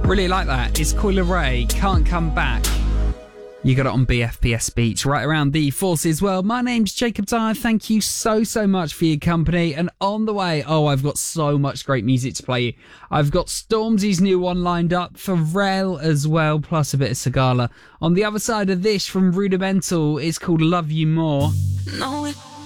Really like that. It's Coil Ray, Can't Come Back. You got it on BFPS Beats right around the Forces World. My name's Jacob Dyer. Thank you so much for your company. And on the way, I've got so much great music to play you. I've got Stormzy's new one lined up, Pharrell as well, plus a bit of Sigala. On the other side of this from Rudimental, it's called Love You More. No, it